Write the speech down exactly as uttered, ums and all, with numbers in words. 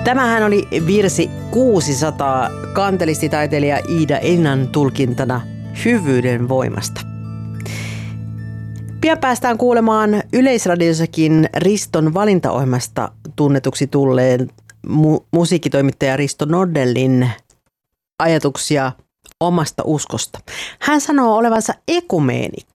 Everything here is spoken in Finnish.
Tämähän oli virsi kuusisataa kantelistitaiteilija Iida Ennan tulkintana hyvyyden voimasta. Pian päästään kuulemaan Yleisradiossakin Riston valintaohjelmasta tunnetuksi tulleen mu- musiikkitoimittaja Risto Nordellin ajatuksia omasta uskosta. Hän sanoo olevansa ekumeenikko.